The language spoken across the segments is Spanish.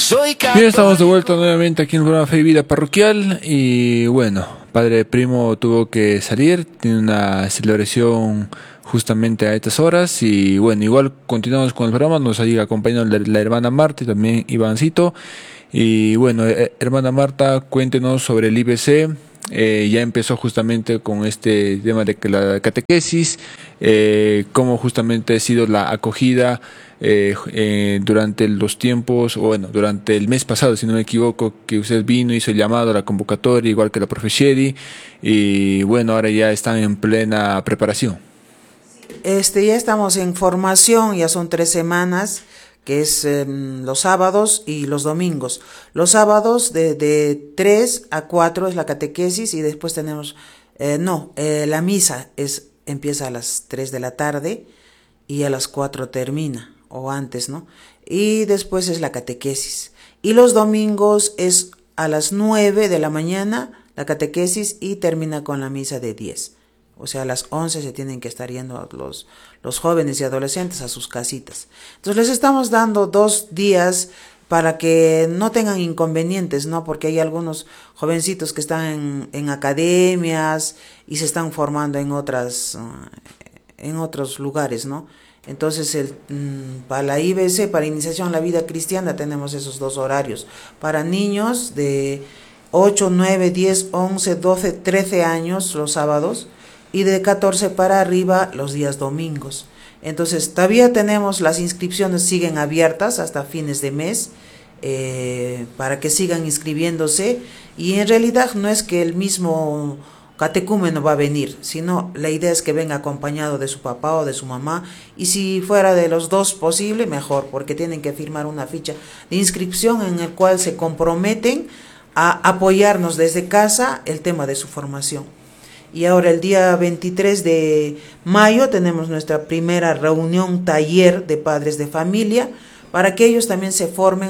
Bien, estamos de vuelta nuevamente aquí en el programa Fe y Vida Parroquial. Y bueno, padre Primo tuvo que salir, tiene una celebración justamente a estas horas. Y bueno, igual continuamos con el programa, nos sigue acompañando la hermana Marta y también Ivancito. Y bueno, hermana Marta, cuéntenos sobre el IBC. Ya empezó justamente con este tema de que la catequesis, cómo justamente ha sido la acogida durante los tiempos, o bueno, durante el mes pasado, si no me equivoco, que usted vino, hizo el llamado a la convocatoria, igual que la profe Shedi, y bueno, ahora ya están en plena preparación. Ya estamos en formación, ya son 3 semanas, que es los sábados y los domingos. Los sábados de 3 a 4 es la catequesis y después tenemos, la misa empieza a las 3 de la tarde y a las 4 termina, o antes, ¿no? Y después es la catequesis. Y los domingos es a las 9 de la mañana la catequesis y termina con la misa de 10. O sea, a las 11 se tienen que estar yendo los jóvenes y adolescentes a sus casitas. Entonces les estamos dando 2 días para que no tengan inconvenientes, ¿no? Porque hay algunos jovencitos que están en academias y se están formando en otros lugares, ¿no? Entonces, para la IBC, para Iniciación a la Vida Cristiana, tenemos esos 2 horarios. Para niños de 8, 9, 10, 11, 12, 13 años los sábados, y de 14 para arriba los días domingos. Entonces todavía tenemos, las inscripciones siguen abiertas hasta fines de mes, para que sigan inscribiéndose, y en realidad no es que el mismo catecúmeno va a venir, sino la idea es que venga acompañado de su papá o de su mamá, y si fuera de los 2 posible, mejor, porque tienen que firmar una ficha de inscripción en el cual se comprometen a apoyarnos desde casa el tema de su formación. Y ahora el día 23 de mayo tenemos nuestra primera reunión taller de padres de familia, para que ellos también se formen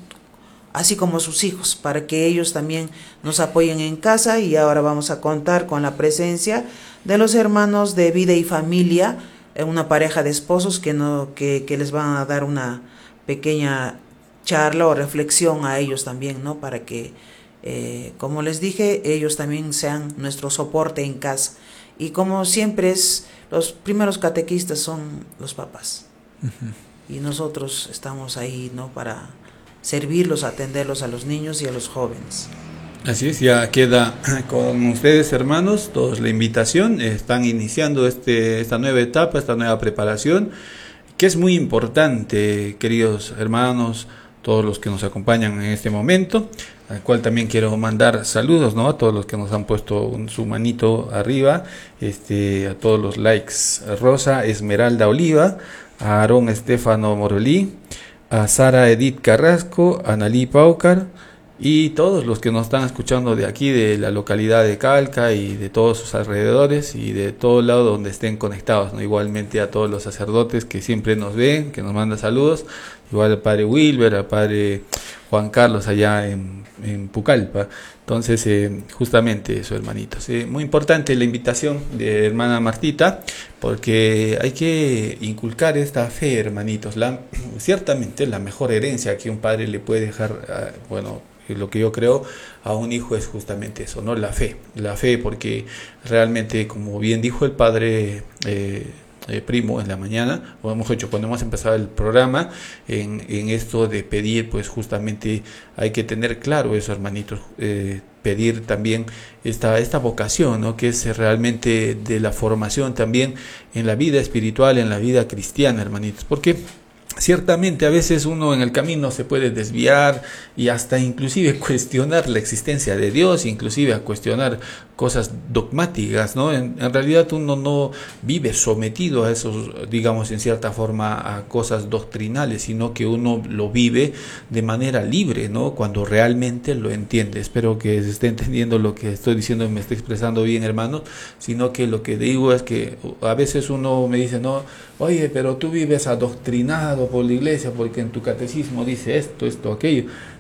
así como sus hijos, para que ellos también nos apoyen en casa. Y ahora vamos a contar con la presencia de los hermanos de Vida y Familia, una pareja de esposos que les van a dar una pequeña charla o reflexión a ellos también, ¿no? Para que como les dije, ellos también sean nuestro soporte en casa. Y como siempre los primeros catequistas son los papás. Uh-huh. Y nosotros estamos ahí, ¿no? Para servirlos, atenderlos a los niños y a los jóvenes. Así es, ya queda con ustedes, hermanos, todos la invitación. Están iniciando esta nueva etapa, esta nueva preparación, que es muy importante, queridos hermanos, todos los que nos acompañan en este momento, al cual también quiero mandar saludos, ¿no? A todos los que nos han puesto su manito arriba, a todos los likes: Rosa Esmeralda Oliva, a Aarón Estefano Morolí, a Sara Edith Carrasco, a Nalí Paucar, y todos los que nos están escuchando de aquí, de la localidad de Calca y de todos sus alrededores y de todo lado donde estén conectados, ¿no? Igualmente a todos los sacerdotes que siempre nos ven, que nos mandan saludos, igual al padre Wilber, al padre Juan Carlos allá en Pucallpa. Entonces, justamente eso, hermanitos. Muy importante la invitación de hermana Martita, porque hay que inculcar esta fe, hermanitos. Ciertamente la mejor herencia que un padre le puede dejar, lo que yo creo, a un hijo es justamente eso, ¿no? La fe, porque realmente, como bien dijo el padre Primo en la mañana, o hemos hecho cuando hemos empezado el programa, en esto de pedir, pues justamente hay que tener claro eso, hermanitos, pedir también esta vocación, ¿no? Que es realmente de la formación también en la vida espiritual, en la vida cristiana, hermanitos, porque ciertamente a veces uno en el camino se puede desviar y hasta inclusive cuestionar la existencia de Dios, inclusive a cuestionar cosas dogmáticas, ¿no? En realidad uno no vive sometido a esos, digamos, en cierta forma, a cosas doctrinales, sino que uno lo vive de manera libre, ¿no? Cuando realmente lo entiende. Espero que se esté entendiendo lo que estoy diciendo y me esté expresando bien, hermanos, sino que lo que digo es que a veces uno me dice, no, oye, pero tú vives adoctrinado por la iglesia porque en tu catecismo dice esto, aquello.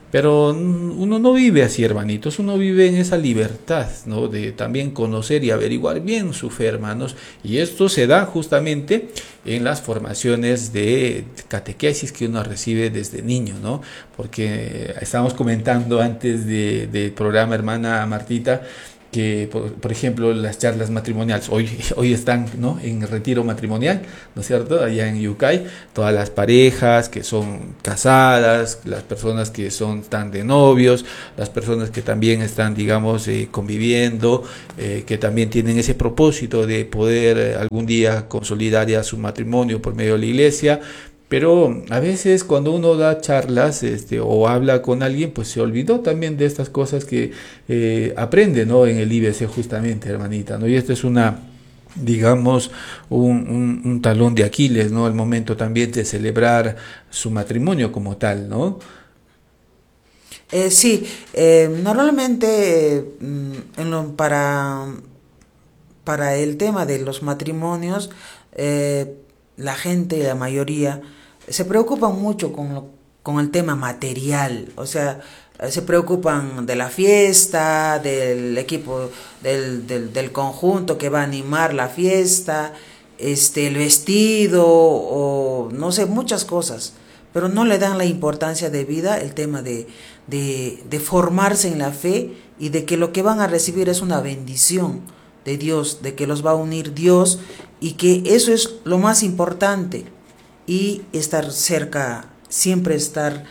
Pero uno no vive así, hermanitos, uno vive en esa libertad, ¿no? De también conocer y averiguar bien su fe, hermanos. Y esto se da justamente en las formaciones de catequesis que uno recibe desde niño, ¿no? Porque estábamos comentando antes del programa, hermana Martita, que por ejemplo las charlas matrimoniales hoy están, ¿no?, en retiro matrimonial, ¿no es cierto?, allá en Yucay, todas las parejas que son casadas, las personas que están de novios, las personas que también están, digamos, conviviendo, que también tienen ese propósito de poder algún día consolidar ya su matrimonio por medio de la iglesia. Pero a veces cuando uno da charlas o habla con alguien, pues se olvidó también de estas cosas que aprende, ¿no?, en el IBC justamente, hermanita, ¿no? Y esto es digamos, un talón de Aquiles, ¿no? El momento también de celebrar su matrimonio como tal, ¿no? Sí, normalmente para el tema de los matrimonios, la gente, la mayoría, se preocupan mucho con el tema material, o sea, se preocupan de la fiesta, del equipo, del conjunto que va a animar la fiesta, el vestido, o no sé, muchas cosas, pero no le dan la importancia de vida, el tema de formarse en la fe y de que lo que van a recibir es una bendición de Dios, de que los va a unir Dios y que eso es lo más importante. Y estar cerca, siempre estar,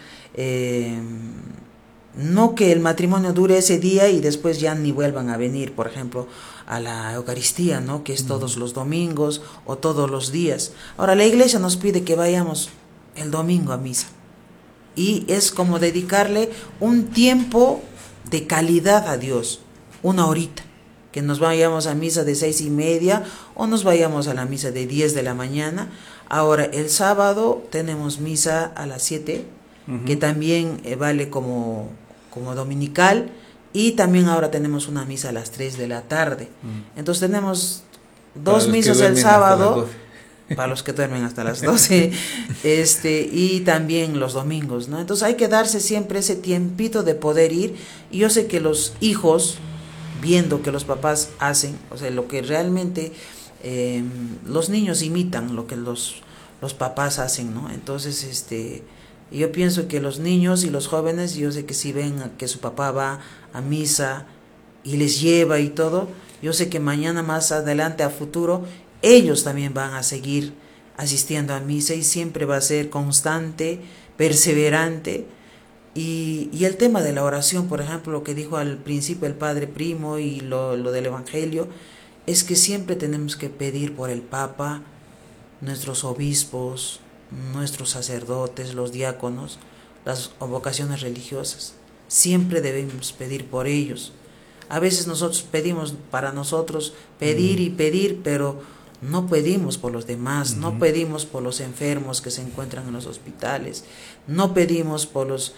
no que el matrimonio dure ese día y después ya ni vuelvan a venir, por ejemplo, a la Eucaristía, ¿no?, que es todos los domingos o todos los días. Ahora la iglesia nos pide que vayamos el domingo a misa y es como dedicarle un tiempo de calidad a Dios, una horita, que nos vayamos a misa de 6:30 o nos vayamos a la misa de 10 de la mañana. Ahora, el sábado tenemos misa a las 7, que también vale como dominical, y también ahora tenemos una misa a las 3 de la tarde. Entonces tenemos dos misas el sábado, para los que duermen hasta las 12, y también los domingos, ¿no? Entonces hay que darse siempre ese tiempito de poder ir, y yo sé que los hijos, viendo que los papás hacen, o sea, lo que realmente los niños imitan lo que los papás hacen, ¿no? Entonces, yo pienso que los niños y los jóvenes, yo sé que si ven que su papá va a misa y les lleva y todo, yo sé que mañana, más adelante, a futuro, ellos también van a seguir asistiendo a misa y siempre va a ser constante, perseverante. Y el tema de la oración, por ejemplo, lo que dijo al principio el Padre Primo y lo del Evangelio, es que siempre tenemos que pedir por el Papa, nuestros obispos, nuestros sacerdotes, los diáconos, las vocaciones religiosas. Siempre debemos pedir por ellos. A veces nosotros pedimos para nosotros, pedir y pedir, pero no pedimos por los demás, no pedimos por los enfermos que se encuentran en los hospitales, no pedimos por los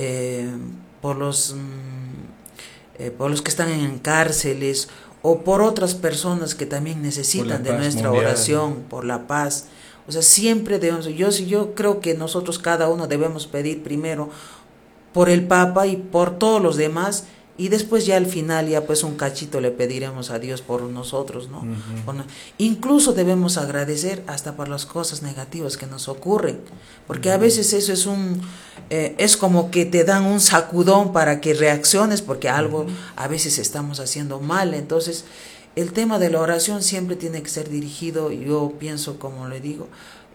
que están en cárceles o por otras personas que también necesitan de nuestra oración, por la paz. O sea, siempre debemos, yo creo que nosotros cada uno debemos pedir primero por el Papa y por todos los demás, y después ya al final ya pues un cachito le pediremos a Dios por nosotros, ¿no? Incluso debemos agradecer hasta por las cosas negativas que nos ocurren, porque a veces eso es como que te dan un sacudón para que reacciones, porque algo a veces estamos haciendo mal. Entonces el tema de la oración siempre tiene que ser dirigido, yo pienso, como le digo,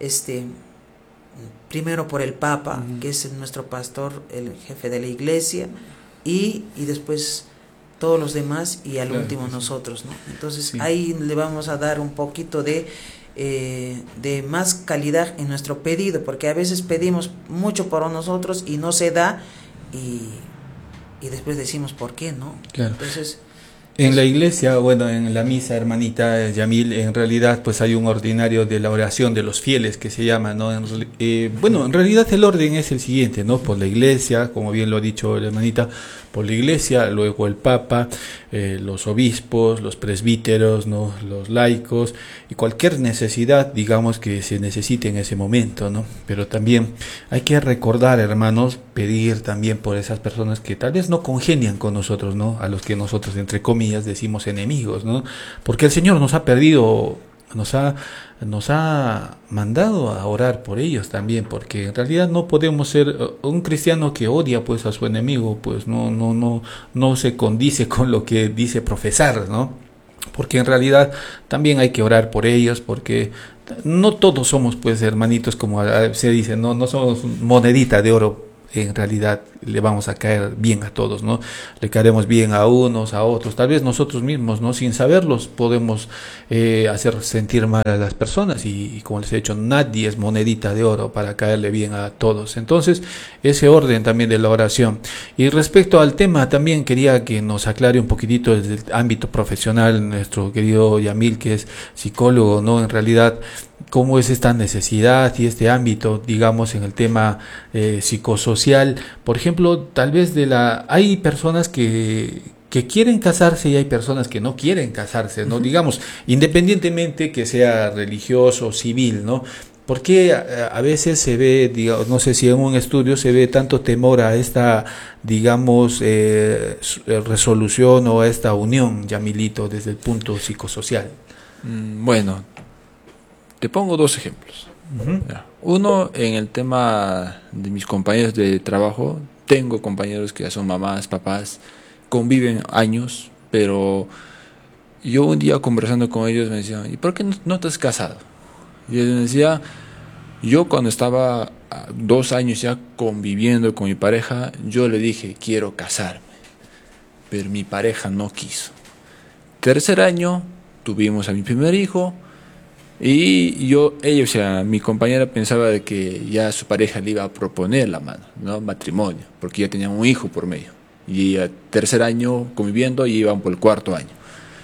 primero por el Papa, que es nuestro pastor, el jefe de la iglesia, y después todos los demás, y al último nosotros, ¿no? Entonces ahí le vamos a dar un poquito de más calidad en nuestro pedido, porque a veces pedimos mucho por nosotros y no se da, y después decimos por qué, ¿no? Claro. Entonces En la iglesia, bueno, en la misa, hermanita Yamil, en realidad pues hay un ordinario de la oración de los fieles que se llama, ¿no? Bueno, en realidad el orden es el siguiente, ¿no? Por la iglesia, como bien lo ha dicho la hermanita, por la iglesia, luego el papa, los obispos, los presbíteros, ¿no? Los laicos y cualquier necesidad, digamos, que se necesite en ese momento, ¿no? Pero también hay que recordar, hermanos, pedir también por esas personas que tal vez no congenian con nosotros, ¿no? A los que nosotros, entre comillas, decimos enemigos, ¿no? Porque el Señor nos ha perdido, nos ha mandado a orar por ellos también, porque en realidad no podemos ser un cristiano que odia pues a su enemigo, pues no se condice con lo que dice profesar, ¿no? Porque en realidad también hay que orar por ellos, porque no todos somos pues hermanitos, como se dice, no somos monedita de oro. En realidad le vamos a caer bien a todos, ¿no? Le caeremos bien a unos, a otros, tal vez nosotros mismos, ¿no? Sin saberlos podemos hacer sentir mal a las personas y como les he dicho, nadie es monedita de oro para caerle bien a todos. Entonces, ese orden también de la oración. Y respecto al tema, también quería que nos aclare un poquitito desde el ámbito profesional, nuestro querido Yamil, que es psicólogo, ¿no? En realidad, cómo es esta necesidad y este ámbito, digamos, en el tema psicosocial. Por ejemplo, tal vez hay personas que quieren casarse y hay personas que no quieren casarse, ¿no? Digamos, independientemente que sea religioso o civil, ¿no? Porque a veces se ve, digamos, no sé si en un estudio se ve tanto temor a esta, digamos, resolución o a esta unión, Yamilito, desde el punto psicosocial? Bueno, te pongo dos ejemplos. Uno, en el tema de mis compañeros de trabajo, tengo compañeros que ya son mamás, papás, conviven años, pero yo un día conversando con ellos me decían, ¿y por qué no te has casado? Y yo les decía, yo cuando estaba 2 años ya conviviendo con mi pareja, yo le dije, quiero casarme, pero mi pareja no quiso. 3er año, tuvimos a mi primer hijo, y ella, o sea, mi compañera pensaba de que ya su pareja le iba a proponer la mano, ¿no? Matrimonio, porque ya tenían un hijo por medio. Y a 3er año conviviendo y iban por el 4.º año.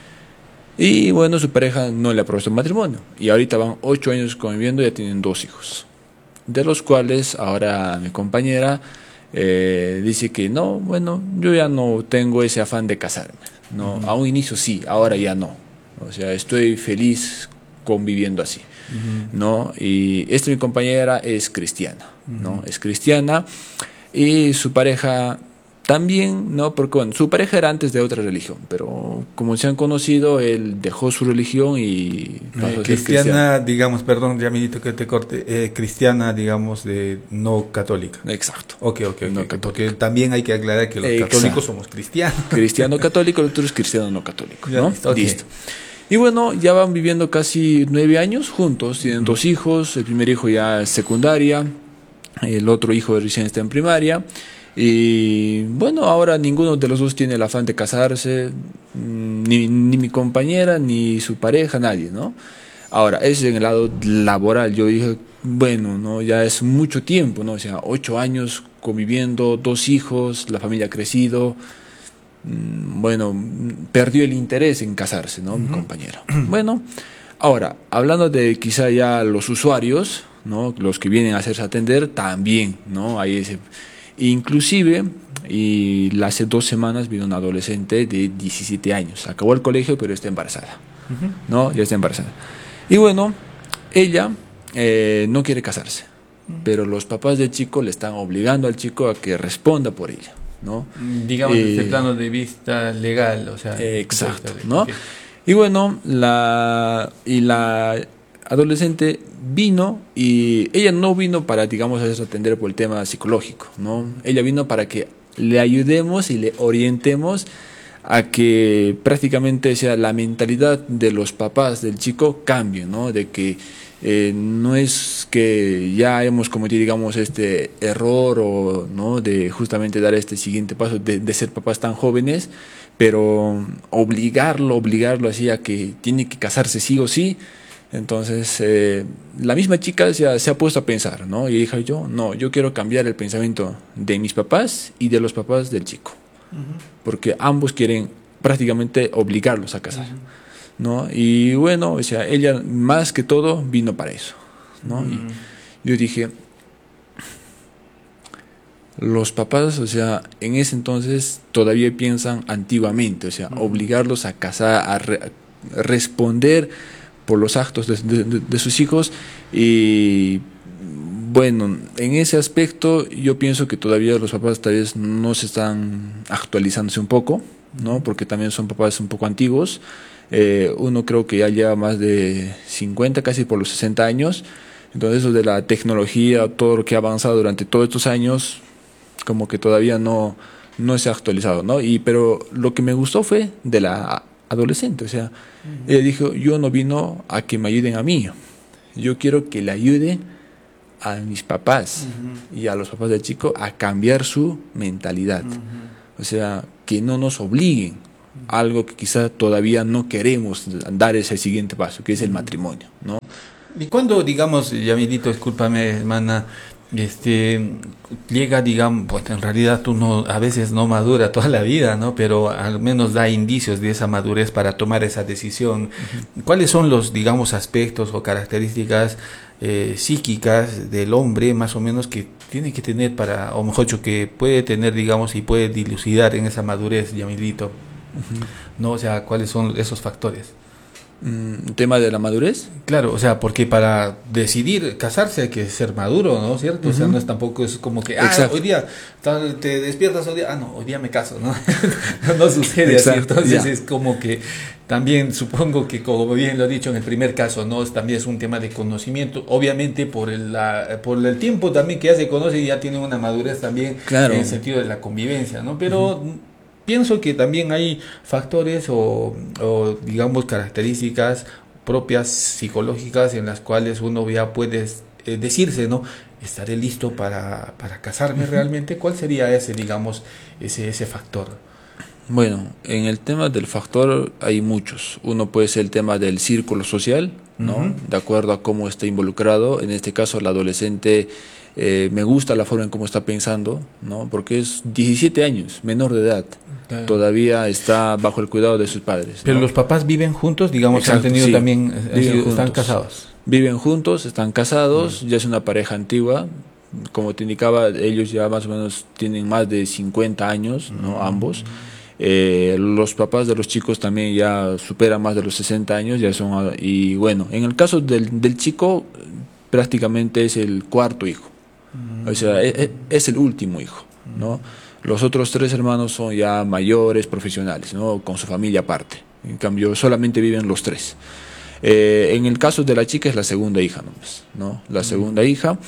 Y bueno, su pareja no le aprobó el matrimonio. Y ahorita van 8 años conviviendo y ya tienen 2 hijos. De los cuales ahora mi compañera dice que no, bueno, yo ya no tengo ese afán de casarme. No, a un inicio sí, ahora ya no. O sea, estoy feliz conviviendo así, ¿no? Y mi compañera es cristiana, ¿no? Es cristiana y su pareja también, ¿no? Porque bueno, su pareja era antes de otra religión, pero como se han conocido, él dejó su religión y pasó a ser cristiana, digamos, perdón, Yamilito que te corte, cristiana, digamos, de no católica. Exacto. Ok, no porque también hay que aclarar que los católicos somos cristianos. Cristiano católico, el otro es cristiano no católico, ¿no? Okay. Listo. Y bueno, ya van viviendo casi 9 años juntos, tienen 2 hijos, el primer hijo ya es secundaria, el otro hijo recién está en primaria, y bueno, ahora ninguno de los dos tiene el afán de casarse, ni mi compañera, ni su pareja, nadie, ¿no? Ahora, eso en el lado laboral, yo dije, bueno, ¿no? Ya es mucho tiempo, ¿no? O sea, 8 años conviviendo, 2 hijos, la familia ha crecido. Bueno, perdió el interés en casarse, ¿no? Mi compañero. Bueno, ahora, hablando de quizá ya los usuarios, ¿no? Los que vienen a hacerse atender, también, ¿no? Hay ese. Inclusive, hace 2 semanas vino una adolescente de 17 años. Acabó el colegio, pero está embarazada, ¿no? Ya está embarazada. Y bueno, ella no quiere casarse, pero los papás del chico le están obligando al chico a que responda por ella, ¿no? Digamos, desde el plano de vista legal, o sea. Exacto, ¿no? Okay. Y bueno, la adolescente vino y ella no vino para, digamos, atender por el tema psicológico, ¿no? Ella vino para que le ayudemos y le orientemos a que prácticamente sea la mentalidad de los papás del chico cambie, ¿no? De que no es que ya hemos cometido, digamos, este error o no de justamente dar este siguiente paso de ser papás tan jóvenes, pero obligarlo así a que tiene que casarse sí o sí. Entonces la misma chica se ha puesto a pensar, ¿no? Y dijo yo quiero cambiar el pensamiento de mis papás y de los papás del chico, porque ambos quieren prácticamente obligarlos a casar, ¿no? Y bueno, o sea, ella más que todo vino para eso, ¿no? Y yo dije, los papás, o sea, en ese entonces todavía piensan antiguamente, o sea, obligarlos a casar, a responder por los actos de sus hijos. Y bueno, en ese aspecto yo pienso que todavía los papás tal vez no se están actualizándose un poco, ¿no? Porque también son papás un poco antiguos. Uno creo que ya lleva más de 50, casi por los 60 años. Entonces eso de la tecnología, todo lo que ha avanzado durante todos estos años, como que todavía no se ha actualizado, ¿no? Pero lo que me gustó fue de la adolescente, o sea, ella dijo, yo no vino a que me ayuden a mí, yo quiero que le ayude a mis papás y a los papás del chico a cambiar su mentalidad, o sea, que no nos obliguen a algo que quizá todavía no queremos dar ese siguiente paso, que es el matrimonio, ¿no? Y cuando, digamos, Yamilito, discúlpame, hermana, llega, digamos, pues en realidad tú no, a veces no madura toda la vida, ¿no? Pero al menos da indicios de esa madurez para tomar esa decisión. ¿Cuáles son los, digamos, aspectos o características psíquicas del hombre, más o menos, que tiene que tener para, o mejor dicho, que puede tener, digamos, y puede dilucidar en esa madurez, Yamilito? ¿No? O sea, ¿cuáles son esos factores? ¿Tema de la madurez? Claro, o sea, porque para decidir casarse hay que ser maduro, ¿no? ¿Cierto? O sea, no es tampoco es como que, hoy día te despiertas hoy día, hoy día me caso, ¿no? No sucede así, entonces es como que también supongo que, como bien lo he dicho en el primer caso, ¿no? También es un tema de conocimiento, obviamente por el tiempo también que ya se conoce y ya tiene una madurez también, claro, en el sentido de la convivencia, ¿no? Pero pienso que también hay factores o digamos características propias psicológicas en las cuales uno ya puede decirse, ¿no? ¿Estaré listo para casarme realmente? ¿Cuál sería ese, digamos, ese factor? Bueno, en el tema del factor hay muchos. Uno puede ser el tema del círculo social, ¿no? De acuerdo a cómo está involucrado. En este caso, el adolescente, me gusta la forma en cómo está pensando, ¿no? Porque es 17 años, menor de edad. Claro. Todavía está bajo el cuidado de sus padres, pero ¿no? los papás viven juntos, digamos. Exacto, han tenido sí, también, están casados. Viven juntos, están casados, ya es una pareja antigua. Como te indicaba, ellos ya más o menos tienen más de 50 años, ¿no? Ambos. Los papás de los chicos también ya superan más de los 60 años, ya son, y bueno, en el caso del chico prácticamente es el cuarto hijo, o sea, es el último hijo, ¿no? Los otros 3 hermanos son ya mayores, profesionales, ¿no? Con su familia aparte. En cambio, solamente viven los 3. En el caso de la chica es la segunda hija nomás, ¿no? La segunda hija.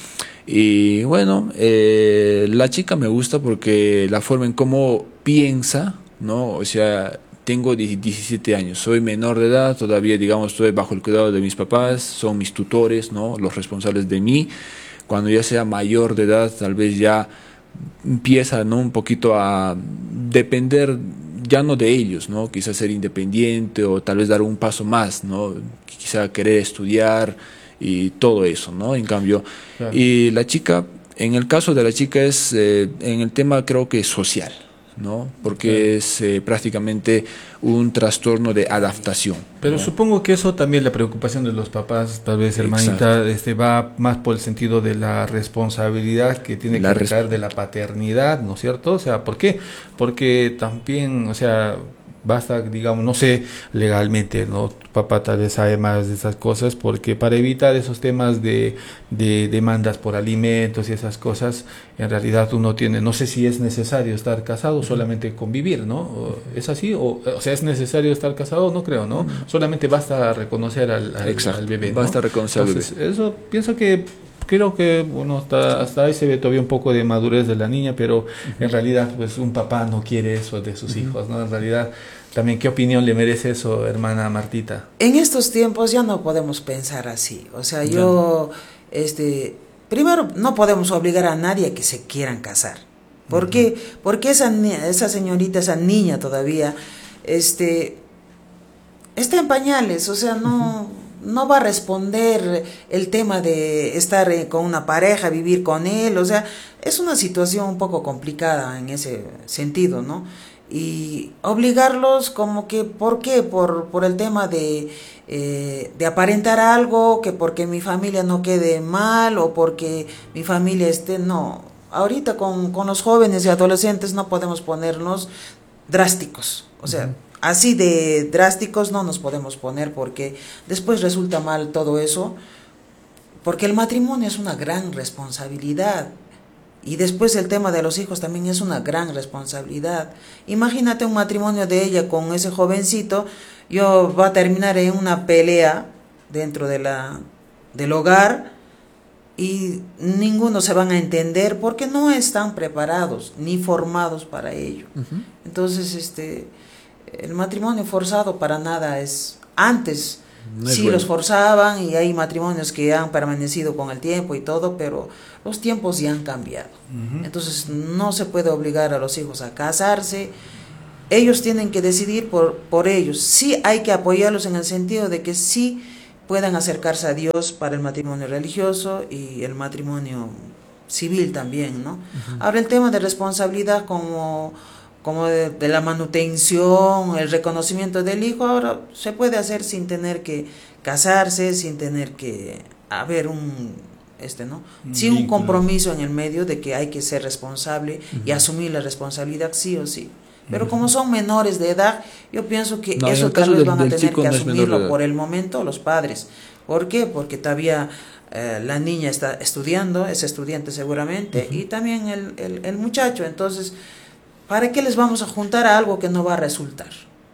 Y bueno, la chica me gusta porque la forma en cómo piensa, ¿no? O sea, tengo 17 años, soy menor de edad, todavía, digamos, estoy bajo el cuidado de mis papás, son mis tutores, ¿no? Los responsables de mí. Cuando ya sea mayor de edad, tal vez ya empieza, ¿no? Un poquito a depender ya no de ellos, ¿no? Quizás ser independiente o tal vez dar un paso más, ¿no? Quizá querer estudiar y todo eso, ¿no? En cambio, claro. Y la chica, en el caso de la chica es en el tema creo que social, ¿no? Porque claro. Es prácticamente un trastorno de adaptación. Pero ¿no? Supongo que eso también, la preocupación de los papás, tal vez, hermanita, va más por el sentido de la responsabilidad que tiene que recaer de la paternidad, ¿no es cierto? O sea, ¿por qué? Porque también, o sea, basta, digamos, no sé, legalmente, ¿no? Tu papá tal vez sabe más de esas cosas, porque para evitar esos temas de demandas por alimentos y esas cosas, en realidad uno tiene, no sé si es necesario estar casado, solamente convivir, ¿no? ¿Es así? O sea, ¿es necesario estar casado? No creo, ¿no? Solamente basta reconocer al bebé, ¿no? Basta reconocer al bebé. Eso pienso que creo que bueno, hasta ahí se ve todavía un poco de madurez de la niña, pero en realidad pues un papá no quiere eso de sus hijos, ¿no? En realidad también, ¿qué opinión le merece eso, hermana Martita? En estos tiempos ya no podemos pensar así. O sea, primero no podemos obligar a nadie a que se quieran casar. ¿Por qué? Porque esa señorita, esa niña todavía, está en pañales, o sea, no no va a responder el tema de estar con una pareja, vivir con él, o sea, es una situación un poco complicada en ese sentido, ¿no? Y obligarlos como que, ¿por qué? Por el tema de aparentar algo, que porque mi familia no quede mal o porque mi familia esté, no. Ahorita con los jóvenes y adolescentes no podemos ponernos drásticos, o sea, así de drásticos no nos podemos poner porque después resulta mal todo eso, porque el matrimonio es una gran responsabilidad. Y después el tema de los hijos también es una gran responsabilidad. Imagínate un matrimonio de ella con ese jovencito, va a terminar en una pelea dentro del hogar y ninguno se van a entender porque no están preparados ni formados para ello. Entonces, el matrimonio forzado para nada es antes. No sí, bueno. Los forzaban y hay matrimonios que han permanecido con el tiempo y todo, pero los tiempos ya han cambiado. Entonces no se puede obligar a los hijos a casarse. Ellos tienen que decidir por ellos. Sí hay que apoyarlos en el sentido de que sí puedan acercarse a Dios para el matrimonio religioso y el matrimonio civil también, ¿no? Ahora el tema de responsabilidad como de la manutención, el reconocimiento del hijo, ahora se puede hacer sin tener que casarse, sin tener que haber sin un compromiso en el medio de que hay que ser responsable y asumir la responsabilidad sí o sí. Pero como son menores de edad, yo pienso que eso tal vez van a tener que asumirlo por el momento los padres. ¿Por qué? Porque todavía la niña está estudiando, es estudiante seguramente, y también el muchacho. Entonces, ¿para qué les vamos a juntar a algo que no va a resultar?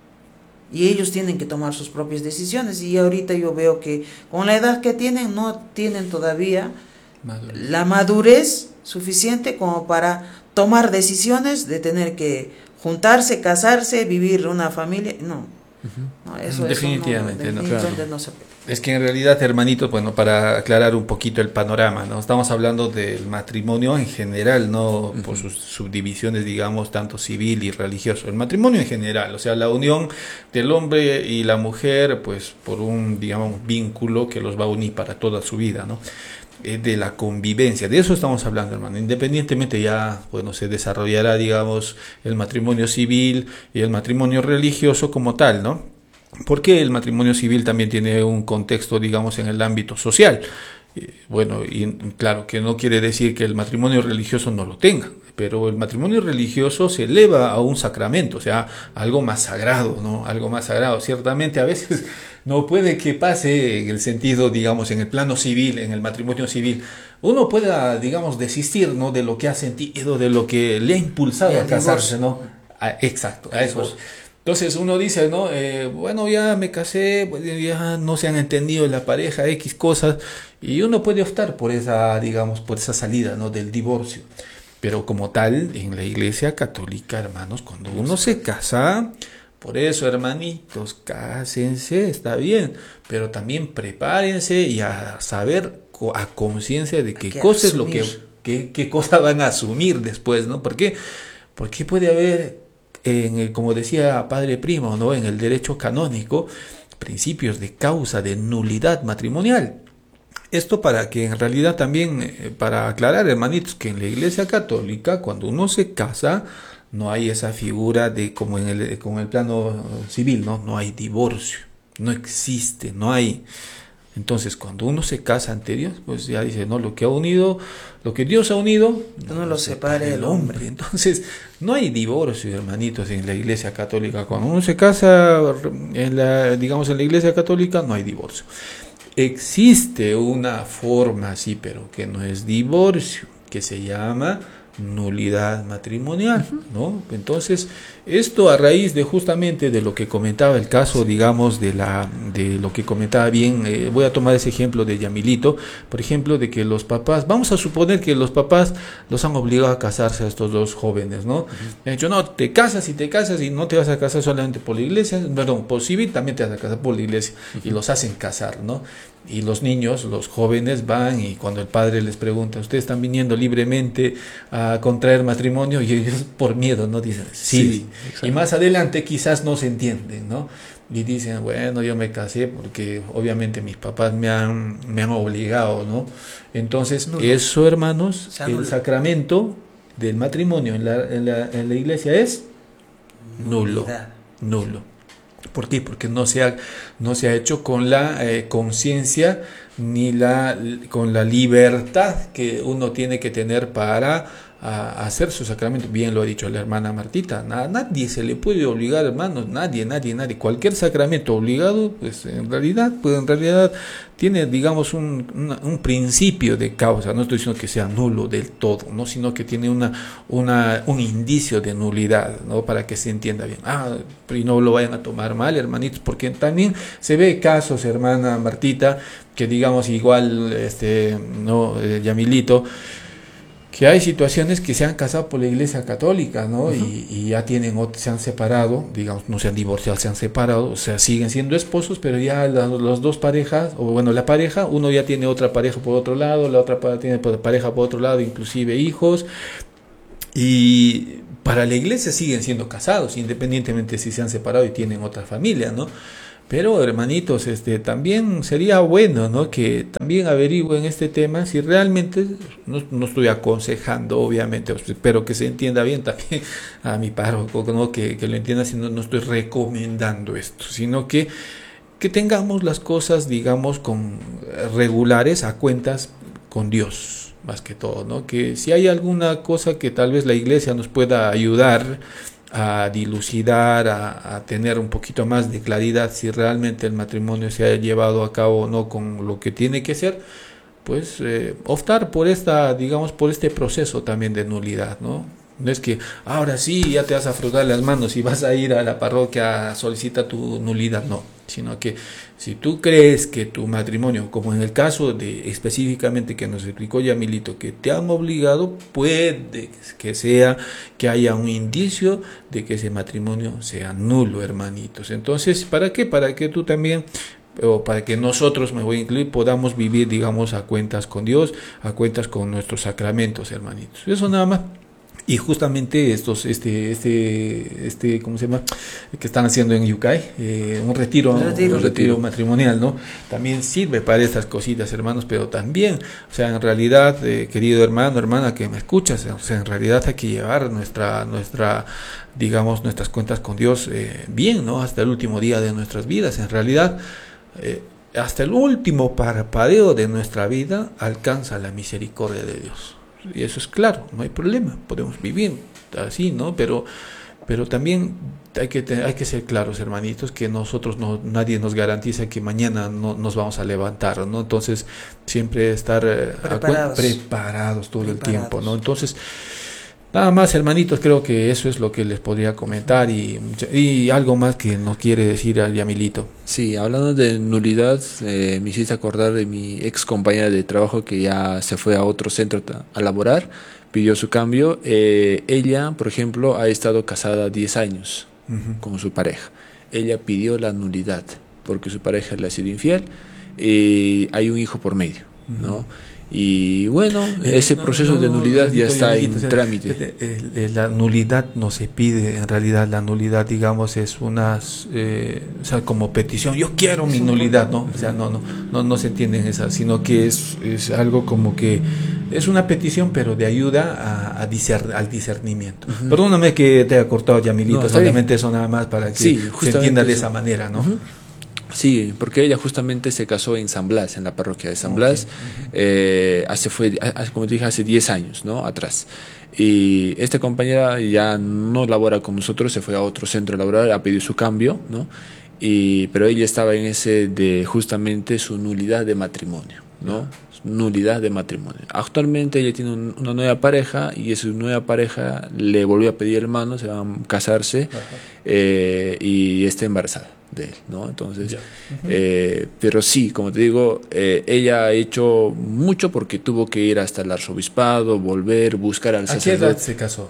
Y ellos tienen que tomar sus propias decisiones. Y ahorita yo veo que con la edad que tienen, no tienen todavía la madurez suficiente como para tomar decisiones de tener que juntarse, casarse, vivir una familia. No, eso definitivamente no se puede. Es que en realidad, hermanitos, bueno, para aclarar un poquito el panorama, ¿no? Estamos hablando del matrimonio en general, no por sus subdivisiones, digamos, tanto civil y religioso. El matrimonio en general, o sea, la unión del hombre y la mujer, pues, por un, digamos, vínculo que los va a unir para toda su vida, ¿no? De la convivencia, de eso estamos hablando, hermano. Independientemente ya, bueno, se desarrollará, digamos, el matrimonio civil y el matrimonio religioso como tal, ¿no? Porque el matrimonio civil también tiene un contexto, digamos, en el ámbito social. Bueno, y claro, que no quiere decir que el matrimonio religioso no lo tenga, pero el matrimonio religioso se eleva a un sacramento, o sea, algo más sagrado, ¿no? Algo más sagrado. Ciertamente a veces no puede que pase en el sentido, digamos, en el plano civil, en el matrimonio civil, uno pueda, digamos, desistir, ¿no? De lo que ha sentido, de lo que le ha impulsado a casarse, ¿no? Exacto, a eso. Entonces uno dice, ¿no? Bueno, ya me casé, pues ya no se han entendido la pareja, X cosas, y uno puede optar por esa, digamos, por esa salida, ¿no? Del divorcio. Pero como tal, en la Iglesia Católica, hermanos, cuando uno se casa, por eso, hermanitos, cásense, está bien, pero también prepárense y a saber, a conciencia de qué cosa es lo qué cosa van a asumir después, ¿no? ¿Por qué? Porque puede haber, como decía Padre Primo, ¿no? En el derecho canónico, principios de causa de nulidad matrimonial. Esto para que en realidad también, para aclarar, hermanitos, que en la Iglesia Católica, cuando uno se casa, no hay esa figura de como en el plano civil, ¿no? No hay divorcio, no existe, no hay. Entonces, cuando uno se casa ante Dios, pues ya dice, no, lo que Dios ha unido, no lo separe el hombre. Entonces, no hay divorcio, hermanitos, en la Iglesia Católica. Cuando uno se casa, digamos, en la Iglesia Católica, no hay divorcio. Existe una forma, sí, pero que no es divorcio, que se llama nulidad matrimonial, ¿no? Entonces, esto a raíz de justamente de lo que comentaba el caso, digamos, de lo que comentaba bien, voy a tomar ese ejemplo de Yamilito, por ejemplo, de que los papás, vamos a suponer que los papás los han obligado a casarse a estos dos jóvenes, ¿no? Han dicho, no, te casas y no te vas a casar solamente por la iglesia, perdón, por civil también te vas a casar por la iglesia, y los hacen casar, ¿no? Y los niños, los jóvenes van y cuando el padre les pregunta, ¿ustedes están viniendo libremente a contraer matrimonio? Y ellos por miedo, ¿no? Dicen, sí. Y más adelante quizás no se entienden, ¿no? Y dicen, bueno, yo me casé porque obviamente mis papás me han obligado, ¿no? Entonces, eso, hermanos, el sacramento del matrimonio en la iglesia es nulo. ¿Por qué? Porque no se ha hecho con la conciencia ni con la libertad que uno tiene que tener para hacer su sacramento. Bien lo ha dicho la hermana Martita, nadie se le puede obligar, hermanos, nadie. Cualquier sacramento obligado, pues en realidad tiene, digamos, un principio de causa. No estoy diciendo que sea nulo del todo, no, sino que tiene un indicio de nulidad, ¿no? Para que se entienda bien. Y no lo vayan a tomar mal, hermanitos, porque también se ve casos, hermana Martita, que digamos igual, Yamilito, que hay situaciones que se han casado por la Iglesia Católica, ¿no? Y ya se han separado, digamos, no se han divorciado, se han separado, o sea, siguen siendo esposos, pero ya las dos parejas, o bueno, la pareja, uno ya tiene otra pareja por otro lado, la otra tiene pareja por otro lado, inclusive hijos, y para la Iglesia siguen siendo casados, independientemente si se han separado y tienen otra familia, ¿no? Pero, hermanitos, también sería bueno, ¿no? Que también averigüen este tema, si realmente, no estoy aconsejando, obviamente, espero que se entienda bien también a mi párroco, ¿no? Que lo entienda, si no estoy recomendando esto, sino que tengamos las cosas, digamos, regulares a cuentas con Dios, más que todo, ¿no? Que si hay alguna cosa que tal vez la Iglesia nos pueda ayudar a dilucidar, a tener un poquito más de claridad si realmente el matrimonio se ha llevado a cabo o no con lo que tiene que ser, pues optar por por este proceso también de nulidad, ¿no? No es que ahora sí ya te vas a frotar las manos y vas a ir a la parroquia a solicitar tu nulidad, no, sino que si tú crees que tu matrimonio, como en el caso de específicamente que nos explicó Yamilito, que te han obligado, puede que haya un indicio de que ese matrimonio sea nulo, hermanitos. Entonces, ¿para qué? Para que tú también, o para que nosotros, me voy a incluir, podamos vivir, digamos, a cuentas con Dios, a cuentas con nuestros sacramentos, hermanitos. Eso nada más. Y justamente estos, ¿cómo se llama? Que están haciendo en Yucay, un retiro matrimonial, ¿no? También sirve para estas cositas, hermanos, pero también, o sea, en realidad, querido hermano, hermana que me escuchas, o sea, en realidad hay que llevar digamos, nuestras cuentas con Dios bien, ¿no? Hasta el último día de nuestras vidas. En realidad, hasta el último parpadeo de nuestra vida alcanza la misericordia de Dios. Y eso es claro, no hay problema, podemos vivir así, ¿no? Pero también hay que ser claros, hermanitos, que nadie nos garantiza que mañana no nos vamos a levantar, ¿no? Entonces, siempre estar preparados todo el tiempo, ¿no? Entonces, nada más, hermanitos, creo que eso es lo que les podría comentar y algo más que nos quiere decir al Yamilito. Sí, hablando de nulidad, me hiciste acordar de mi ex compañera de trabajo que ya se fue a otro centro a laborar, pidió su cambio. Ella, por ejemplo, ha estado casada 10 años con su pareja. Ella pidió la nulidad porque su pareja le ha sido infiel y hay un hijo por medio, ¿no? Y bueno, ese proceso de nulidad ya está en trámite. La nulidad no se pide, en realidad la nulidad, digamos, es o sea, como petición, yo quiero mi nulidad, ¿no? O sea, no se entiende en esa, sino que es algo como que es una petición, pero de ayuda al discernimiento. Perdóname que te haya cortado, Yamilito, solamente eso nada más para que se entienda de esa manera, ¿no? Sí, porque ella justamente se casó en San Blas, en la parroquia de San Blas, como te dije, hace 10 años, ¿no? Atrás. Y esta compañera ya no labora con nosotros, se fue a otro centro laboral, ha pedido su cambio, ¿no? Pero ella estaba en ese de justamente su nulidad de matrimonio, ¿no? Nulidad de matrimonio. Actualmente ella tiene una nueva pareja y esa nueva pareja le volvió a pedir hermano, se van a casarse y está embarazada de él, ¿no? Entonces, pero sí, como te digo, ella ha hecho mucho porque tuvo que ir hasta el arzobispado, volver, buscar al sacerdote. ¿A qué edad se casó?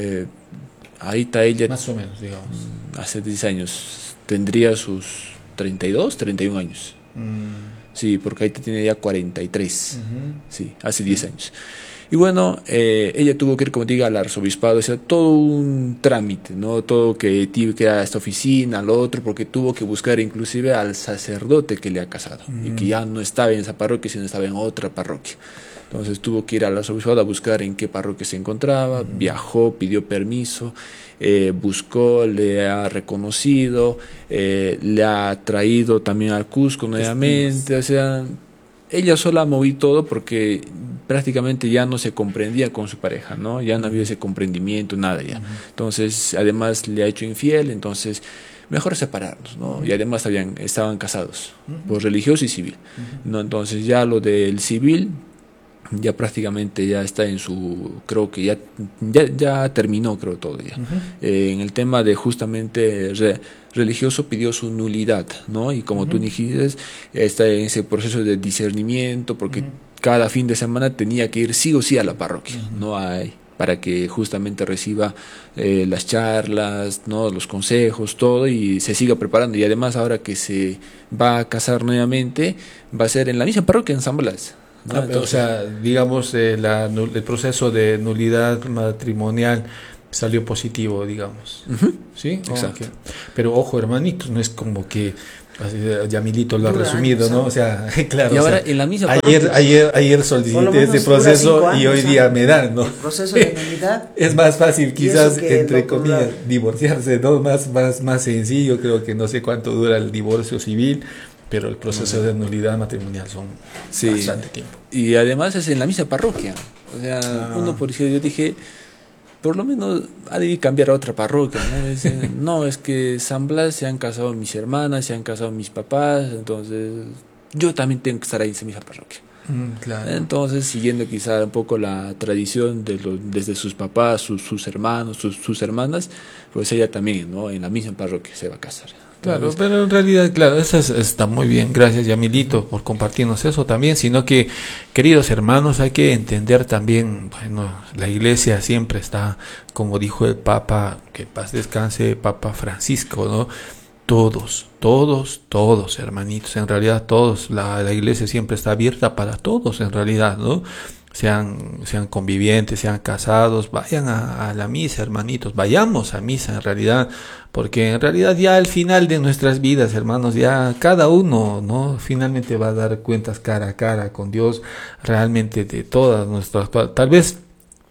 Ahí está ella. Más o menos, digamos. Hace 10 años. Tendría sus 32, 31 años. Sí, porque ahí tiene ya 43. Sí, hace 10 años. Y bueno, ella tuvo que ir, como te digo, al arzobispado, o sea, todo un trámite, ¿no? Todo que tuvo que ir a esta oficina, al otro, porque tuvo que buscar inclusive al sacerdote que le ha casado, y que ya no estaba en esa parroquia, sino estaba en otra parroquia. Entonces tuvo que ir al arzobispado a buscar en qué parroquia se encontraba, viajó, pidió permiso, buscó, le ha reconocido, le ha traído también al Cusco nuevamente, o sea, ella sola movió todo porque prácticamente ya no se comprendía con su pareja, ¿no? Ya no había ese comprendimiento, nada ya. Entonces, además le ha hecho infiel, entonces mejor separarnos, ¿no? Y además estaban casados, por religioso y civil, ¿no? Entonces ya lo del civil ya prácticamente ya está en su, creo que ya terminó, creo, todo ya. En el tema de justamente religioso pidió su nulidad, ¿no? Y como tú dijiste, está en ese proceso de discernimiento, porque cada fin de semana tenía que ir sí o sí a la parroquia, ¿no? Para que justamente reciba las charlas, ¿no? Los consejos, todo, y se siga preparando. Y además ahora que se va a casar nuevamente, va a ser en la misma parroquia en San Blas, ¿no? Entonces, o sea, digamos, el proceso de nulidad matrimonial salió positivo, digamos. ¿Sí? Exacto. Okay. Pero ojo, hermanitos, no es como que Yamilito lo ha resumido, ¿no? O sea, claro. Y ahora, o sea, en la misma ayer solicité este proceso y hoy día me dan, ¿no? El proceso de nulidad. Es más fácil, quizás, entre comillas, claro, divorciarse, ¿no? Más sencillo, creo que no sé cuánto dura el divorcio civil, pero el proceso de nulidad matrimonial son bastante tiempo. Y además es en la misma parroquia. O sea, uno por eso yo dije, por lo menos ha de cambiar a otra parroquia, ¿no? Es que San Blas se han casado mis hermanas, se han casado mis papás, entonces yo también tengo que estar ahí en esa misma parroquia. Claro. Entonces, siguiendo quizá un poco la tradición desde sus papás, sus hermanos, sus hermanas, pues ella también, ¿no? En la misma parroquia se va a casar. Claro, pero en realidad, claro, eso está muy bien. Gracias, Yamilito, por compartirnos eso también. Sino que, queridos hermanos, hay que entender también, bueno, la iglesia siempre está, como dijo el Papa, que paz descanse, Papa Francisco, ¿no? Todos, hermanitos, en realidad todos. La iglesia siempre está abierta para todos, en realidad, ¿no? Sean convivientes, sean casados, vayan a la misa, hermanitos, vayamos a misa en realidad, porque en realidad ya al final de nuestras vidas, hermanos, ya cada uno, ¿no? Finalmente va a dar cuentas cara a cara con Dios, realmente de todas nuestras, tal vez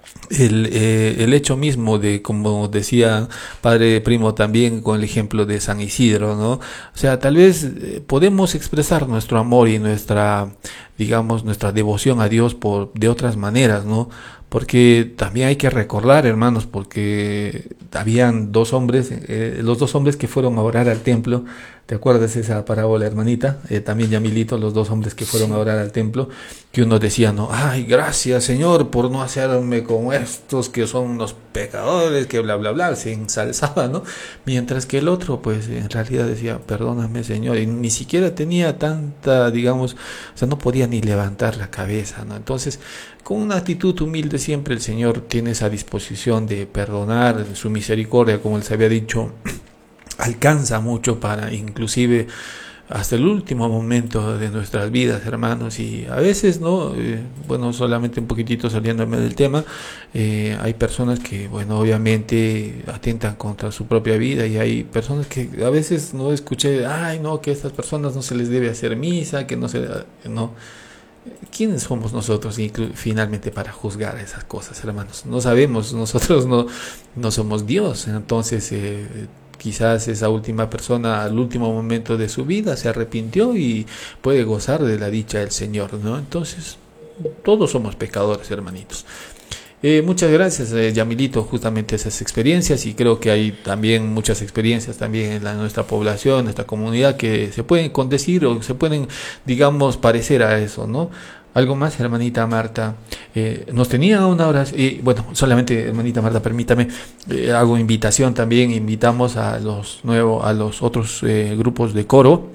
el hecho mismo de, como decía Padre Primo también con el ejemplo de San Isidro, ¿no? O sea, tal vez podemos expresar nuestro amor y nuestra, digamos, nuestra devoción a Dios de otras maneras, ¿no? Porque también hay que recordar, hermanos, porque habían dos hombres, los dos hombres que fueron a orar al templo. ¿Te acuerdas esa parábola, hermanita? También Yamilito, los dos hombres que fueron a orar al templo, que uno decía, no, ay, gracias Señor por no hacerme como estos que son los pecadores, que bla, bla, bla, se ensalzaba, ¿no? Mientras que el otro, pues, en realidad decía, perdóname Señor, y ni siquiera tenía tanta, digamos, o sea, no podía ni levantar la cabeza, ¿no? Entonces, con una actitud humilde siempre el Señor tiene esa disposición de perdonar, su misericordia, como les había dicho, alcanza mucho para inclusive hasta el último momento de nuestras vidas, hermanos, y a veces, ¿no? Bueno, solamente un poquitito saliéndome del tema, hay personas que, bueno, obviamente atentan contra su propia vida, y hay personas que a veces no escuché, ay, no, que a estas personas no se les debe hacer misa, que no se, no. ¿Quiénes somos nosotros finalmente para juzgar esas cosas, hermanos? No sabemos, nosotros no somos Dios, entonces quizás esa última persona al último momento de su vida se arrepintió y puede gozar de la dicha del Señor, ¿no? Entonces, todos somos pecadores, hermanitos. Muchas gracias, Yamilito, justamente esas experiencias, y creo que hay también muchas experiencias también en nuestra población, nuestra comunidad, que se pueden condecir o se pueden, digamos, parecer a eso, ¿no? Algo más, hermanita Marta. Nos tenía una hora, bueno, solamente, hermanita Marta, permítame, hago invitación también, invitamos a los otros grupos de coro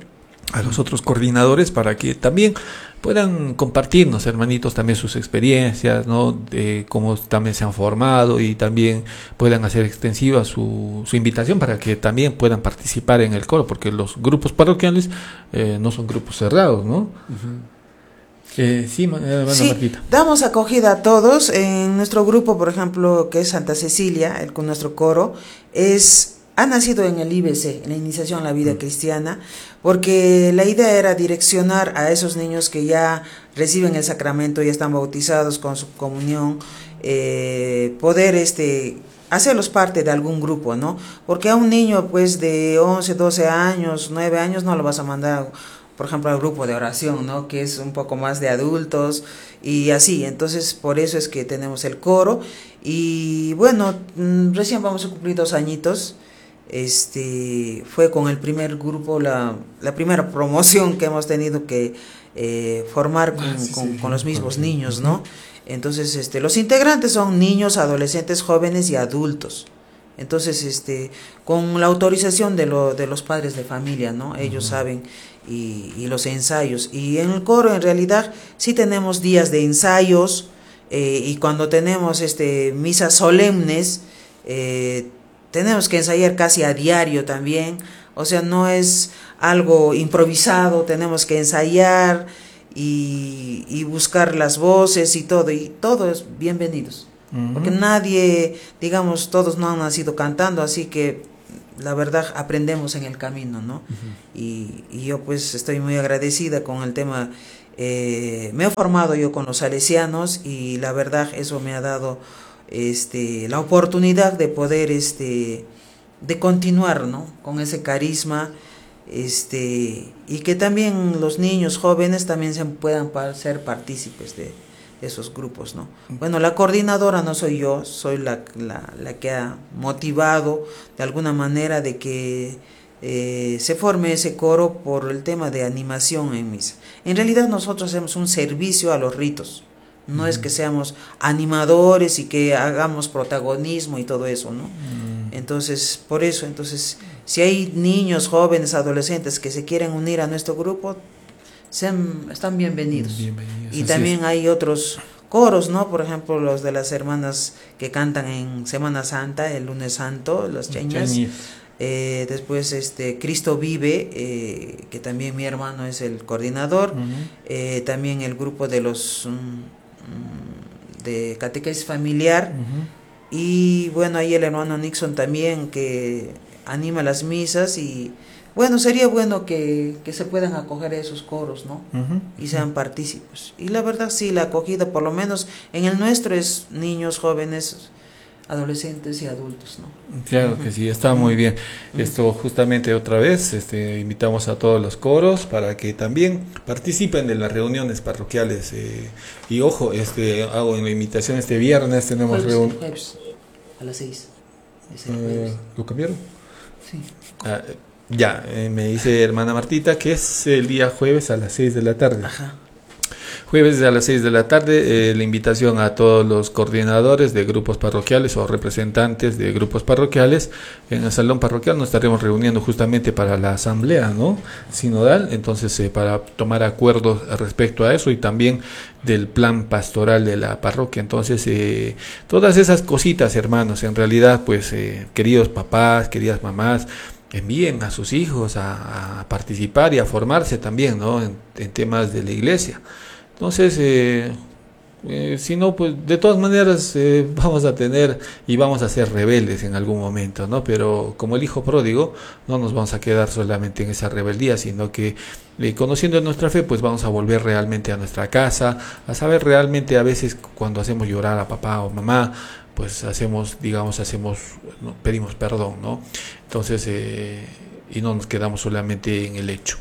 a los otros coordinadores para que también puedan compartirnos, hermanitos, también sus experiencias, ¿no? De cómo también se han formado y también puedan hacer extensiva su invitación para que también puedan participar en el coro, porque los grupos parroquiales no son grupos cerrados, ¿no? Sí, Martita. Damos acogida a todos. En nuestro grupo, por ejemplo, que es Santa Cecilia, con nuestro coro, ha nacido en el IBC, en la Iniciación a la Vida Cristiana, porque la idea era direccionar a esos niños que ya reciben el sacramento, ya están bautizados con su comunión, poder hacerlos parte de algún grupo, ¿no? Porque a un niño pues de 11, 12 años, 9 años no lo vas a mandar, por ejemplo, al grupo de oración, ¿no? Que es un poco más de adultos y así. Entonces, por eso es que tenemos el coro. Y bueno, recién vamos a cumplir 2 añitos. Fue con el primer grupo, la primera promoción que hemos tenido que formar con los mismos niños, ¿no? Entonces, los integrantes son niños, adolescentes, jóvenes y adultos. Entonces, con la autorización de los padres de familia, ¿no? Ellos saben, y los ensayos. Y en el coro, en realidad, sí tenemos días de ensayos, y cuando tenemos misas solemnes, tenemos que ensayar casi a diario también. O sea, no es algo improvisado, tenemos que ensayar y buscar las voces y todo es bienvenidos. Porque nadie, digamos, todos no han nacido cantando, así que la verdad aprendemos en el camino, ¿no? Y yo pues estoy muy agradecida con el tema. Me he formado yo con los salesianos y la verdad eso me ha dado la oportunidad de poder de continuar, ¿no? Con ese carisma, y que también los niños jóvenes también se puedan ser partícipes de esos grupos, ¿no? Bueno, la coordinadora no soy yo, soy la que ha motivado de alguna manera de que se forme ese coro por el tema de animación en misa. En realidad nosotros hacemos un servicio a los ritos, no es que seamos animadores y que hagamos protagonismo y todo eso, ¿no? Entonces, por eso, si hay niños, jóvenes, adolescentes que se quieren unir a nuestro grupo, están bienvenidos. Y también hay otros coros, ¿no? Por ejemplo, los de las hermanas que cantan en Semana Santa, el lunes santo, las cheñas. Después Cristo Vive, que también mi hermano es el coordinador. También el grupo de los de catequesis familiar. Y bueno, ahí el hermano Nixon también, que anima las misas. Y bueno, sería bueno que se puedan acoger a esos coros, ¿no? Y sean partícipes. Y la verdad sí, la acogida, por lo menos en el nuestro, es niños, jóvenes, adolescentes y adultos, ¿no? Claro que sí, está muy bien. Esto justamente otra vez, invitamos a todos los coros para que también participen de las reuniones parroquiales. Y ojo, hago una invitación, este viernes tenemos reunión. Jueves, a las 6. ¿Lo cambiaron? Sí. Me dice hermana Martita que es el día jueves a las 6 de la tarde. Ajá. Jueves a las 6 de la tarde, la invitación a todos los coordinadores de grupos parroquiales o representantes de grupos parroquiales. En el salón parroquial nos estaremos reuniendo justamente para la asamblea, ¿no? Sinodal, entonces para tomar acuerdos respecto a eso y también del plan pastoral de la parroquia. Entonces, todas esas cositas, hermanos, en realidad, pues, queridos papás, queridas mamás, envíen a sus hijos a participar y a formarse también, ¿no? En temas de la iglesia. Entonces, si no, pues de todas maneras vamos a tener y vamos a ser rebeldes en algún momento, ¿no? Pero como el hijo pródigo, no nos vamos a quedar solamente en esa rebeldía, sino que conociendo nuestra fe, pues vamos a volver realmente a nuestra casa, a saber realmente a veces cuando hacemos llorar a papá o mamá, pues pedimos perdón, ¿no? Entonces, y no nos quedamos solamente en el hecho.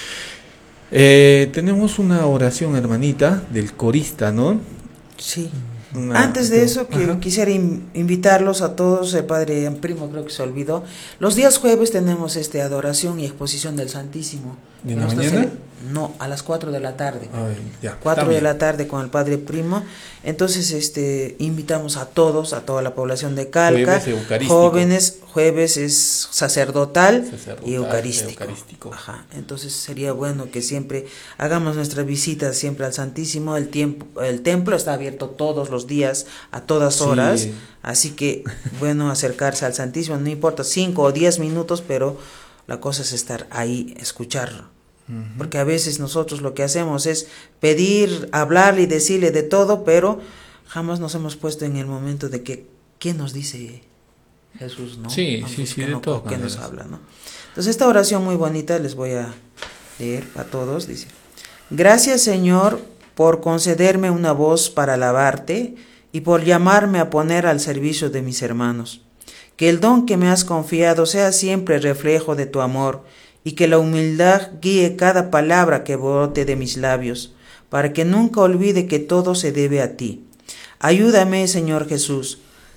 Tenemos una oración, hermanita, del corista, ¿no? Sí. Antes de eso, quisiera invitarlos a todos, el padre Primo creo que se olvidó. Los días jueves tenemos adoración y exposición del Santísimo. ¿Y en la mañana? No, a las 4 de la tarde. Ay, ya, 4 está de bien. la tarde con el Padre Primo. Entonces, invitamos a todos, a toda la población de Calca. Jueves eucarístico. Jóvenes, jueves es sacerdotal, y eucarístico. Ajá. Entonces sería bueno que siempre hagamos nuestra visita siempre al Santísimo. El templo está abierto todos los días, a todas horas. Sí. Así que, bueno, acercarse al Santísimo, no importa 5 o 10 minutos, pero la cosa es estar ahí, escucharlo. Porque a veces nosotros lo que hacemos es pedir, hablarle y decirle de todo, pero jamás nos hemos puesto en el momento de que, ¿qué nos dice Jesús, no? Sí, sí, de todo. ¿Qué nos habla, no? Entonces esta oración muy bonita les voy a leer a todos, dice: Gracias, Señor, por concederme una voz para alabarte y por llamarme a poner al servicio de mis hermanos. Que el don que me has confiado sea siempre reflejo de tu amor, y que la humildad guíe cada palabra que brote de mis labios, para que nunca olvide que todo se debe a ti. Ayúdame, Señor Jesús,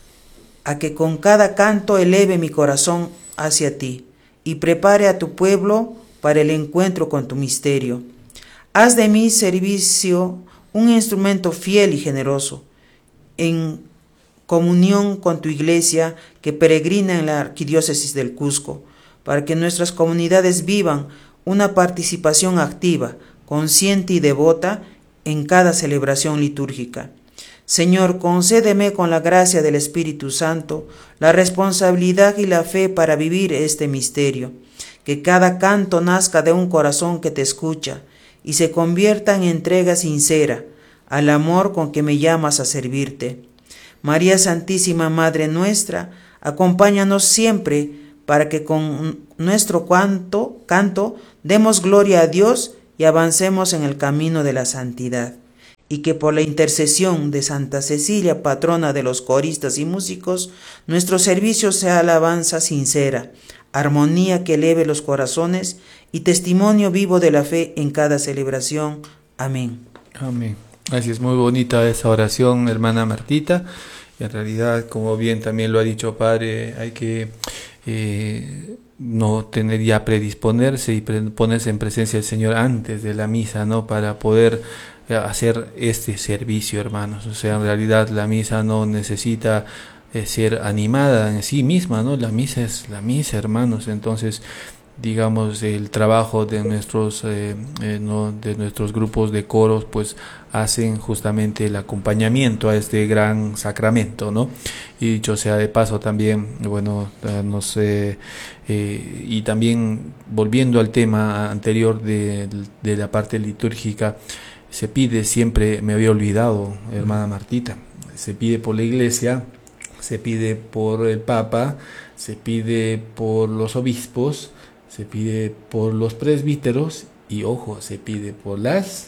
a que con cada canto eleve mi corazón hacia ti, y prepare a tu pueblo para el encuentro con tu misterio. Haz de mi servicio un instrumento fiel y generoso, en comunión con tu iglesia que peregrina en la arquidiócesis del Cusco, para que nuestras comunidades vivan una participación activa, consciente y devota en cada celebración litúrgica. Señor, concédeme con la gracia del Espíritu Santo la responsabilidad y la fe para vivir este misterio, que cada canto nazca de un corazón que te escucha y se convierta en entrega sincera al amor con que me llamas a servirte. María Santísima, Madre nuestra, acompáñanos siempre para que con nuestro canto demos gloria a Dios y avancemos en el camino de la santidad, y que por la intercesión de Santa Cecilia, patrona de los coristas y músicos, nuestro servicio sea alabanza sincera, armonía que eleve los corazones y testimonio vivo de la fe en cada celebración. Amén. Amén. Así es, muy bonita esa oración, hermana Martita. En realidad, como bien también lo ha dicho Padre, hay que no tener ya predisponerse y ponerse en presencia del Señor antes de la misa, ¿no? Para poder hacer este servicio, hermanos. O sea, en realidad la misa no necesita ser animada en sí misma, ¿no? La misa es la misa, hermanos. Entonces, digamos, el trabajo de nuestros de nuestros grupos de coros, pues hacen justamente el acompañamiento a este gran sacramento, ¿no? Y dicho sea de paso también, bueno, no sé, y también volviendo al tema anterior de la parte litúrgica, se pide siempre, me había olvidado, hermana Martita, se pide por la iglesia, se pide por el Papa, se pide por los obispos, se pide por los presbíteros y, ojo, se pide por las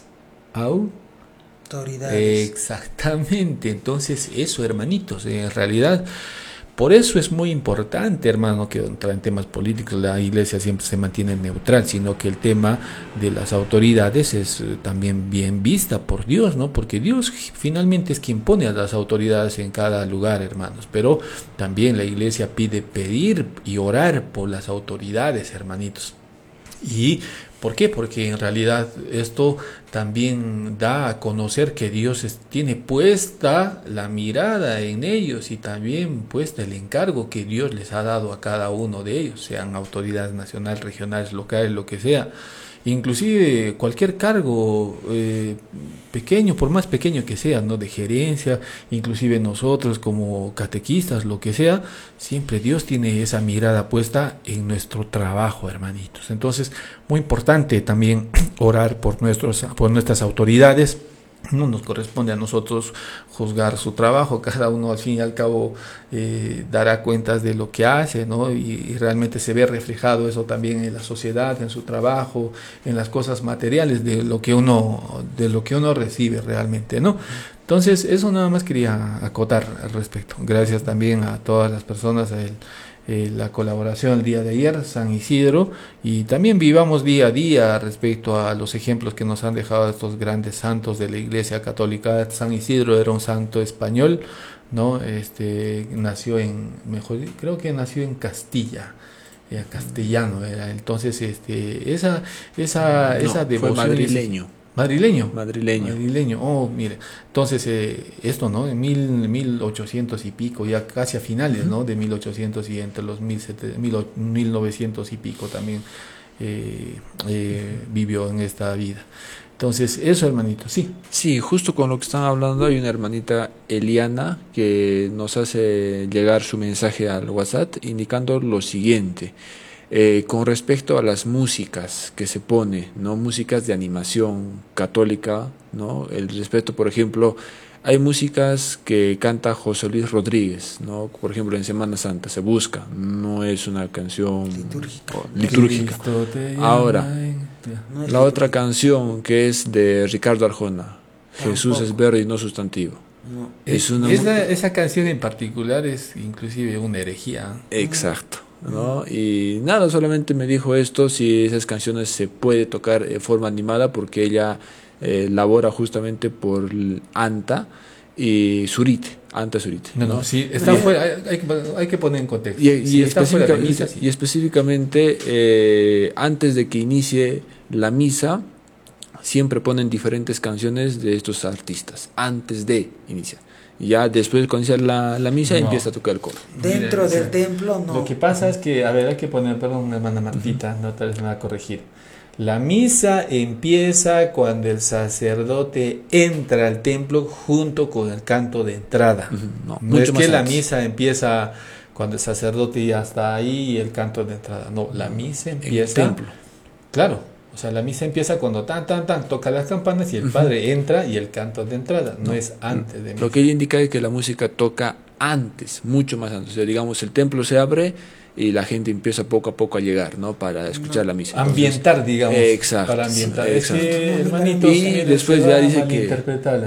autoridades. Exactamente. Entonces, eso, hermanitos, en realidad, por eso es muy importante, hermano, que en temas políticos la iglesia siempre se mantiene neutral, sino que el tema de las autoridades es también bien vista por Dios, ¿no? Porque Dios finalmente es quien pone a las autoridades en cada lugar, hermanos. Pero también la iglesia pedir y orar por las autoridades, hermanitos. ¿Y por qué? Porque en realidad esto también da a conocer que Dios tiene puesta la mirada en ellos y también puesta el encargo que Dios les ha dado a cada uno de ellos, sean autoridades nacionales, regionales, locales, lo que sea. Inclusive cualquier cargo pequeño, por más pequeño que sea, ¿no? De gerencia, inclusive nosotros como catequistas, lo que sea, siempre Dios tiene esa mirada puesta en nuestro trabajo, hermanitos. Entonces, muy importante también orar por nuestras autoridades. No nos corresponde a nosotros juzgar su trabajo, cada uno al fin y al cabo dará cuentas de lo que hace, ¿no? Y realmente se ve reflejado eso también en la sociedad, en su trabajo, en las cosas materiales de lo que uno recibe realmente, ¿no? Entonces, eso nada más quería acotar al respecto. Gracias también a todas las personas, la colaboración el día de ayer, San Isidro, y también vivamos día a día respecto a los ejemplos que nos han dejado estos grandes santos de la Iglesia Católica. San Isidro era un santo español, ¿no? Creo que nació en Castilla, castellano era. Entonces, esa No, fue devoción madrileño. Madrileño. Madrileño. Madrileño. Oh, mire. Entonces, esto, ¿no? En 1800 y pico, ya casi a finales, ¿no? De 1800 y entre los 1900 y pico también vivió en esta vida. Entonces, eso, hermanito, sí. Sí, justo con lo que están hablando, hay una hermanita Eliana que nos hace llegar su mensaje al WhatsApp indicando lo siguiente. Con respecto a las músicas que se pone, ¿no? Músicas de animación católica, ¿no? El respeto, por ejemplo, hay músicas que canta José Luis Rodríguez, ¿no? Por ejemplo, en Semana Santa se busca, no es una canción litúrgica. Ahora, la otra canción que es de Ricardo Arjona, Jesús es verbo y no sustantivo. No. Es una Esa canción en particular es inclusive una herejía. Exacto, ¿no? Y nada, solamente me dijo esto, si esas canciones se puede tocar de forma animada, porque ella labora justamente por ANTA y Zurite, ANTA Zurite, ¿no? No, sí, está fuera, hay que poner en contexto. Y Está fuera de misa, sí. y específicamente antes de que inicie la misa, siempre ponen diferentes canciones de estos artistas, antes de iniciar. Y ya después cuando inicia la misa empieza a tocar el coro. Dentro Mira, del templo no. Lo que pasa es que, a ver, hay que poner, perdón, hermana Martita, no, tal vez me va a corregir. La misa empieza cuando el sacerdote entra al templo junto con el canto de entrada. No es que la misa empieza cuando el sacerdote ya está ahí y el canto de entrada. No, la misa empieza... En el templo. Claro, o sea, la misa empieza cuando tan, toca las campanas y el padre entra y el canto de entrada. No es antes de misa. Lo que ella indica es que la música toca antes, mucho más antes. O sea, digamos, el templo se abre y la gente empieza poco a poco a llegar, ¿no? Para escuchar la misa. Ambientar, digamos. Exacto. Para ambientar. Exacto. Es que, hermanitos, y después ya dice que